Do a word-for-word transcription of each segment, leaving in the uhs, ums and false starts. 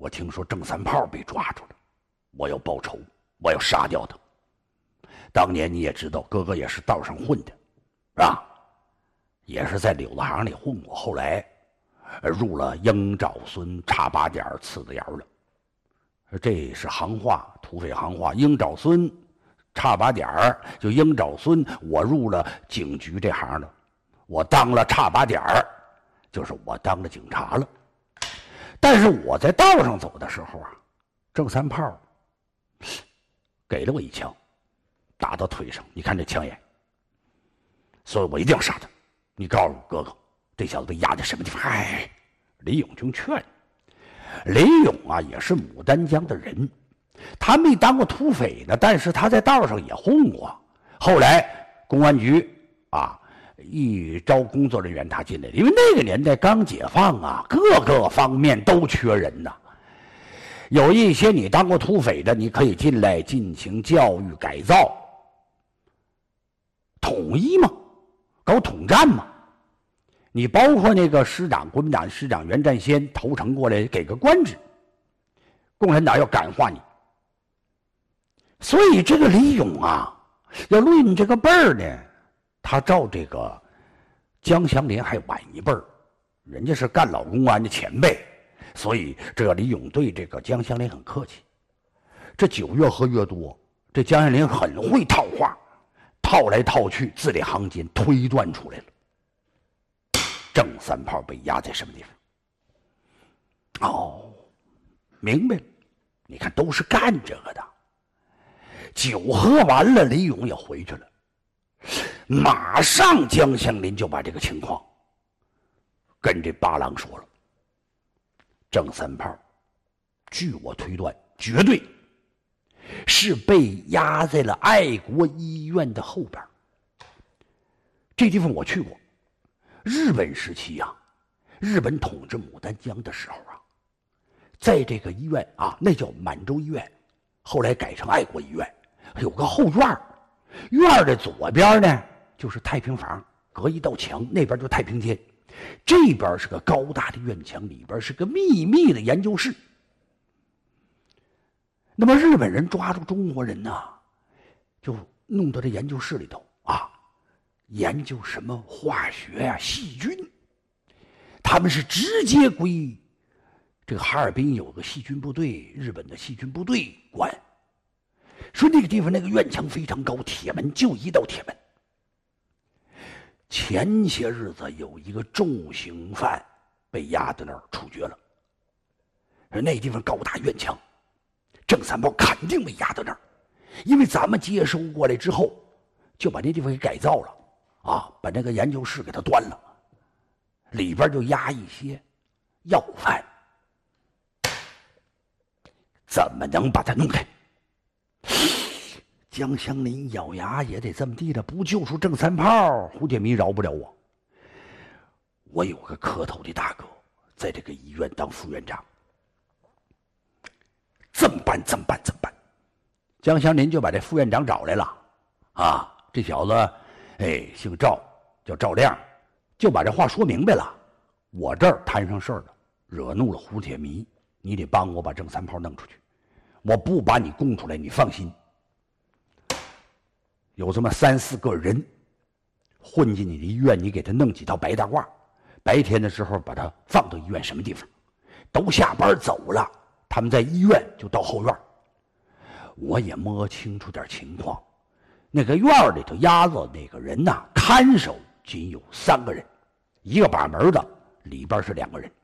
我听说郑三炮被抓住了，我要报仇，我要杀掉他。当年你也知道，哥哥也是道上混的，是吧？也是在柳子行里混过，后来入了鹰爪孙插八点刺子眼了。这是行话，土匪行话。鹰爪孙插八点儿，就鹰爪孙，我入了警局这行了，我当了插八点儿，就是我当了警察了。但是我在道上走的时候啊，郑三炮给了我一枪，打到腿上，你看这枪眼，所以我一定要杀他。你告诉我哥哥，这小子被压在什么地方？哎，李勇就劝李勇啊，也是牡丹江的人，他没当过土匪呢，但是他在道上也混过。后来公安局啊一招工作人员，他进来了，因为那个年代刚解放啊，各个方面都缺人呐。有一些你当过土匪的，你可以进来进行教育改造，统一嘛，搞统战嘛。你包括那个师长，国民党师长袁占先投诚过来给个官职，共产党要感化你。所以这个李勇啊，要论这个辈儿呢，他照这个江祥林还晚一辈儿，人家是干老公安的前辈，所以这个李勇对这个江祥林很客气。这酒越喝越多，这江祥林很会套话，套来套去，字里行间推断出来了。郑三炮被压在什么地方？哦，明白了，你看都是干这个的。酒喝完了，李勇也回去了，马上江祥林就把这个情况跟这八郎说了。郑三炮据我推断，绝对是被压在了爱国医院的后边。这地方我去过，日本时期啊，日本统治牡丹江的时候啊，在这个医院啊，那叫满洲医院，后来改成爱国医院，有个后院，院的左边呢就是太平房，隔一道墙，那边就是太平间，这边是个高大的院墙，里边是个秘密的研究室。那么日本人抓住中国人呢、啊，就弄到这研究室里头啊，研究什么化学呀、啊、细菌，他们是直接归这个哈尔滨有个细菌部队，日本的细菌部队管。说那个地方那个院墙非常高，铁门就一道铁门。前些日子有一个重刑犯被押在那儿处决了，那地方高大院墙，郑三炮肯定被押到那儿，因为咱们接收过来之后，就把那地方给改造了啊，把那个研究室给它端了，里边就押一些要犯，怎么能把它弄开？江祥林咬牙也得这么地的，不救出郑三炮，胡铁迷饶不了我。我有个磕头的大哥，在这个医院当副院长，这么办，这么办，这么办？江祥林就把这副院长找来了，啊，这小子，哎，姓赵，叫赵亮，就把这话说明白了。我这儿摊上事儿了，惹怒了胡铁迷，你得帮我把郑三炮弄出去。我不把你供出来，你放心。有这么三四个人混进你的医院，你给他弄几套白大褂，白天的时候把他放到医院什么地方，都下班走了，他们在医院就到后院。我也摸清楚点情况，那个院里头压着那个人呐、啊，看守仅有三个人，一个把门的，里边是两个人。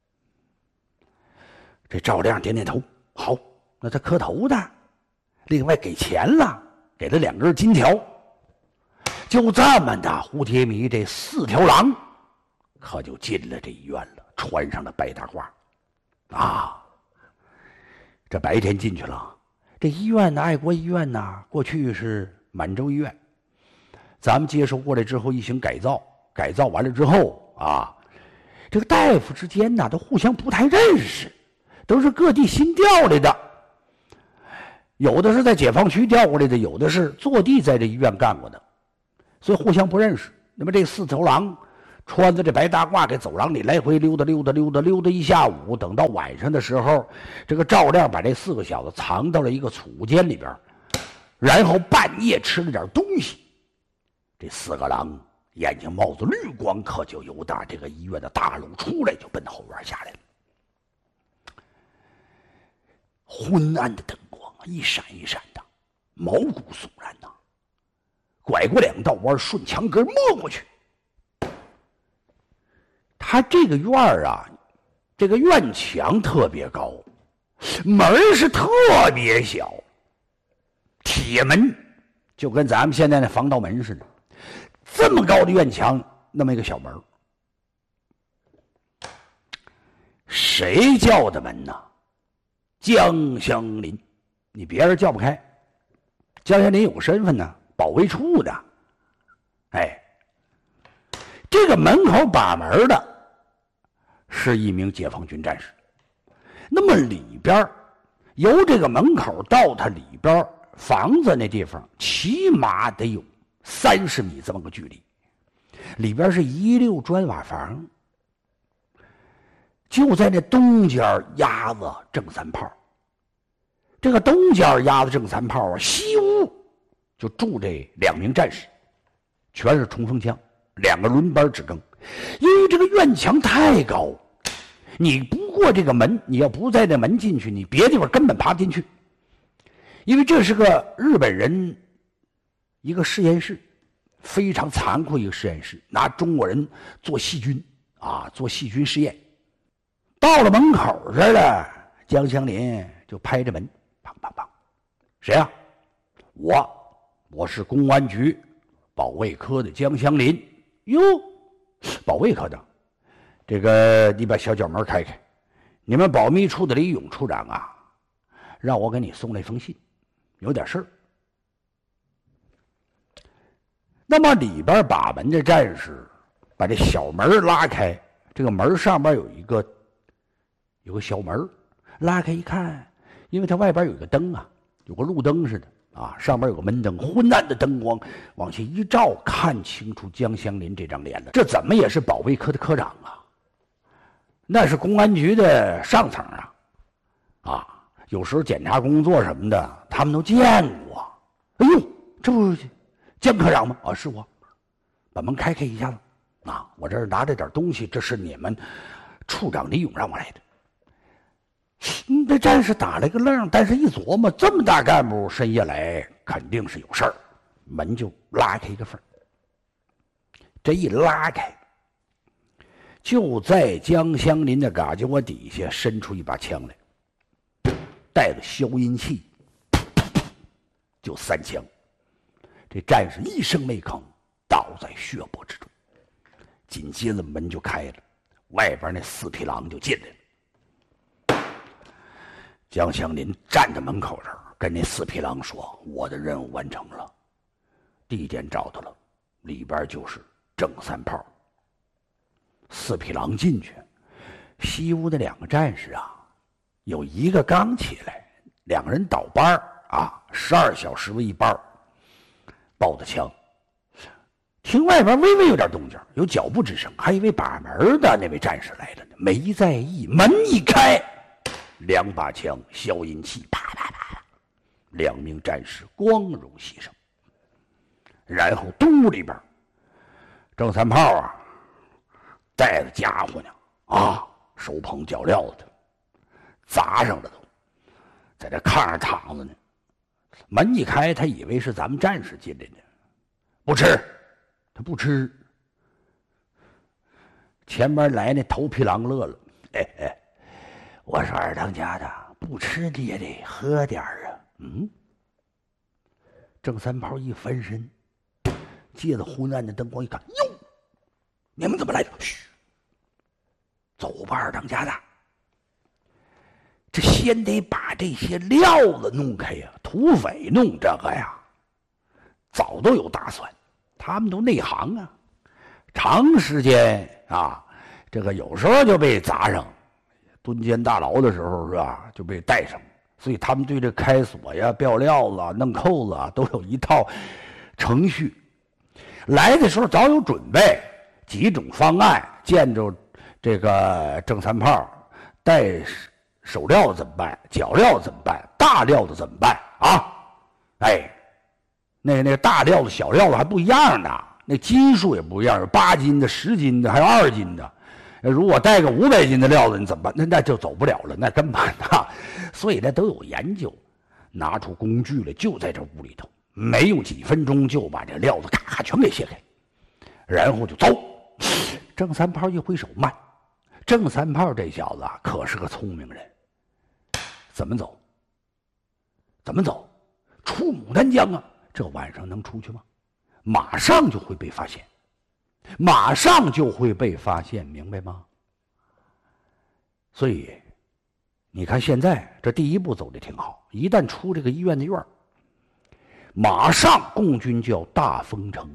这赵亮点点头，好，那他磕头的，另外给钱了，给了两根金条。就这么的，胡铁迷这四条狼可就进了这医院了，穿上了白大褂啊。这白天进去了，这医院呢，爱国医院呢，过去是满洲医院，咱们接收过来之后一行改造，改造完了之后啊，这个大夫之间呢都互相不太认识，都是各地新调来的，有的是在解放区调过来的，有的是坐地在这医院干过的，所以互相不认识。那么这四头狼穿着这白大褂，给走廊里来回溜达溜达溜达溜达一下午。等到晚上的时候，这个赵亮把这四个小子藏到了一个储物间里边，然后半夜吃了点东西。这四个狼眼睛冒着绿光，可就由打这个医院的大路出来，就奔后院下来了。昏暗的灯光一闪一闪的，毛骨悚然呐。拐过两道弯，顺墙根摸过去。他这个院儿啊，这个院墙特别高，门是特别小，铁门就跟咱们现在的防盗门似的。这么高的院墙，那么一个小门，谁叫的门呢？江香林，你别人叫不开。江香林有身份呢，保卫处的。哎，这个门口把门的是一名解放军战士。那么里边由这个门口到他里边房子那地方，起码得有三十米这么个距离。里边是一溜砖瓦房，就在那东间压着正三炮。这个东间压着正三炮啊，西屋就住这两名战士，全是冲锋枪，两个轮班直更。因为这个院墙太高，你不过这个门，你要不在这门进去，你别地方根本爬不进去。因为这是个日本人一个实验室，非常残酷一个实验室，拿中国人做细菌啊，做细菌实验。到了门口这儿了，江香林就拍着门，砰砰砰，谁呀、啊？我，我是公安局保卫科的江香林。哟，保卫科的，这个你把小角门开开，你们保密处的李勇处长啊，让我给你送了一封信，有点事儿。那么里边把门的战士把这小门拉开，这个门上边有一个有个小门，拉开一看，因为它外边有个灯啊，有个路灯似的啊，上边有个门灯，昏暗的灯光往下一照，看清楚江香林这张脸了。这怎么也是保卫科的科长啊，那是公安局的上层啊，啊，有时候检查工作什么的，他们都见过。哎呦，这不是江科长吗？啊，是我。把门开开一下子，啊，我这儿拿着点东西，这是你们处长李勇让我来的。嗯，这战士打了个愣，但是一琢磨，这么大干部深夜来，肯定是有事儿，门就拉开一个缝。这一拉开，就在江香林的嘎叽窝底下伸出一把枪来，带着消音器，就三枪。这战士一声没吭，倒在血泊之中。紧接着门就开了，外边那四匹狼就进来了。江香林站在门口这儿，跟那四匹狼说：“我的任务完成了，地点找到了，里边就是正三炮。”四匹狼进去，西屋的两个战士啊，有一个刚起来，两个人倒班啊，十二小时为一班，抱着枪。听外边微微有点动静，有脚步之声，还以为把门的那位战士来了呢，没在意。门一开，两把枪，消音器，啪啪啪，两名战士光荣牺牲。然后屋里边，郑三炮啊，带着家伙呢，啊，手捧脚镣的，砸上了都，在这炕上躺着呢。门一开，他以为是咱们战士进来的，不吃，他不吃。前边来那头皮狼乐了，哎哎，我说二当家的，不吃你也得喝点啊。嗯，郑三炮一翻身，借着昏暗的灯光一看，哟，你们怎么来的？嘘，走吧，二当家的。这先得把这些料子弄开呀，土匪弄这个呀，早都有打算，他们都内行啊，长时间啊，这个有时候就被砸上，蹲监大牢的时候是吧，就被带上，所以他们对这开锁呀、吊料子、弄扣子啊，都有一套程序。来的时候早有准备， 几种方案，见着这个郑三炮带手镣怎么办？脚镣怎么办？大镣子怎么办啊？哎，那那个大镣子、小镣子还不一样呢，那斤数也不一样，有八斤的、十斤的，还有二斤的。如果带个五百斤的料子，你怎么办？那那就走不了了，那根本的。所以那都有研究，拿出工具来，就在这屋里头，没有几分钟就把这料子咔咔全给卸开，然后就走。郑三炮一挥手，慢。郑三炮这小子啊，可是个聪明人。怎么走？怎么走？出牡丹江啊！这晚上能出去吗？马上就会被发现，马上就会被发现，明白吗？所以，你看现在这第一步走的挺好，一旦出这个医院的院，马上共军就要大封城。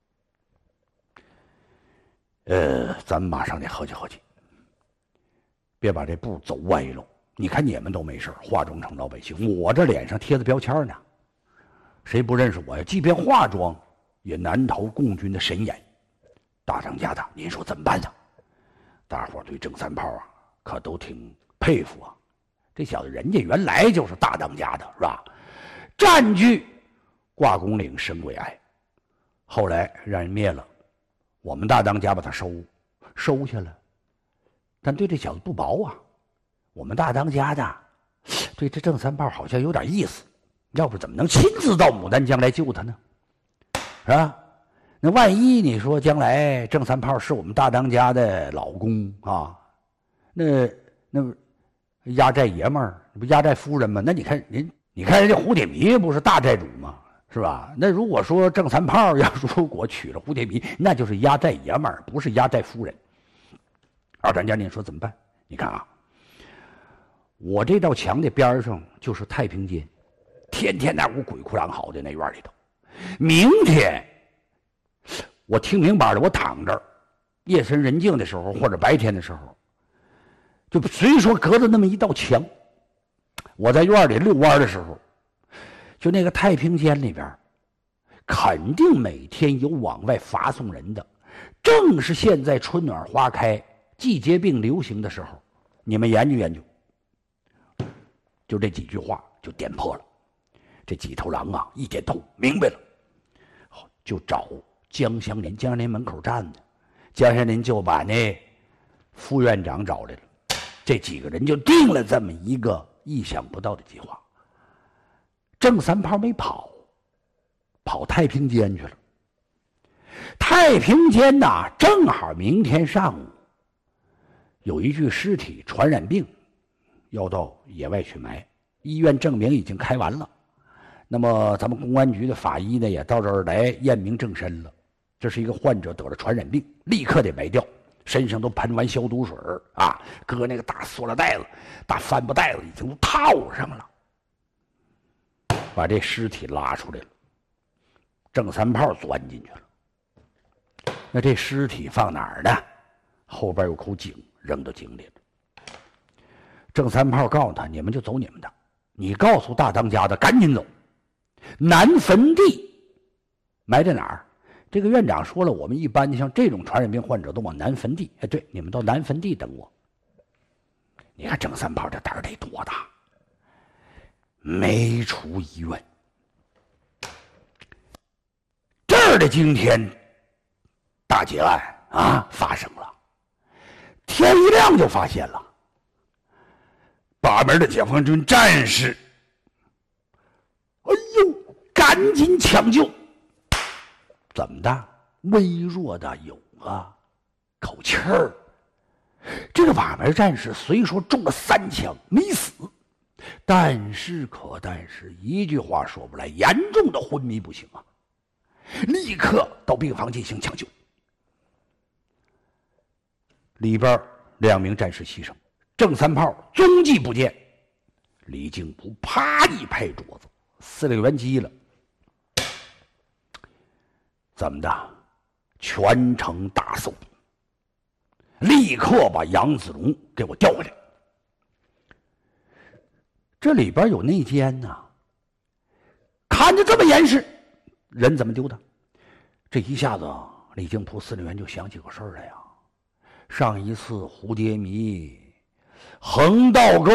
呃，咱们马上得合计合计，别把这步走歪了。你看你们都没事，化妆成老百姓，我这脸上贴着标签呢，谁不认识我呀？即便化妆，也难逃共军的神眼。大当家的，您说怎么办呢？大伙对郑三炮啊，可都挺佩服啊。这小子人家原来就是大当家的，是吧？占据挂公岭、神鬼隘，后来让人灭了，我们大当家把他收收下了，但对这小子不薄啊。我们大当家的对这郑三炮好像有点意思，要不怎么能亲自到牡丹江来救他呢？是吧？那万一你说将来郑三炮是我们大当家的老公啊，那那压寨爷们儿不压寨夫人吗？那你看人，你看人家胡铁迷不是大寨主吗？是吧？那如果说郑三炮要如果娶了胡铁迷，那就是压寨爷们儿，不是压寨夫人。二当家，您说怎么办？你看啊。我这道墙的边上就是太平间，天天那屋鬼哭狼嚎的那院里头。明天我听明白了，我躺这儿，夜深人静的时候或者白天的时候，就虽说隔着那么一道墙，我在院里遛弯的时候，就那个太平间里边，肯定每天有往外发送人的。正是现在春暖花开、季节病流行的时候，你们研究研究。就这几句话就点破了，这几头狼啊一点头明白了，就找江香林，江香林门口站着，江香林就把那副院长找来了，这几个人就定了这么一个意想不到的计划。郑三炮没跑，跑太平间去了。太平间呐，正好明天上午有一具尸体传染病。要到野外去埋，医院证明已经开完了。那么咱们公安局的法医呢，也到这儿来验明正身了。这是一个患者得了传染病，立刻得埋掉，身上都喷完消毒水啊，搁那个大塑料袋子、大帆布袋子已经都套上了，把这尸体拉出来了。郑三炮钻进去了。那这尸体放哪儿呢？后边有口井，扔到井里了。郑三炮告诉他：“你们就走你们的，你告诉大当家的赶紧走。南坟地埋在哪儿？这个院长说了，我们一般像这种传染病患者都往南坟地。哎，对，你们到南坟地等我。你看郑三炮这胆儿得多大？没出医院，这儿的今天大劫案啊发生了，天一亮就发现了。”把门的解放军战士，哎呦，赶紧抢救！怎么的？微弱的有啊，口气儿。这个把门战士虽说中了三枪没死，但是可但是一句话说不来，严重的昏迷不醒啊！立刻到病房进行抢救。里边两名战士牺牲。郑三炮踪迹不见，李靖甫啪一拍桌子，司令员急了，怎么的？全城大搜，立刻把杨子荣给我调回来。这里边有内奸呐、啊，看着这么严实，人怎么丢的？这一下子李靖铺司令员就想起个事儿来呀，上一次蝴蝶迷横道沟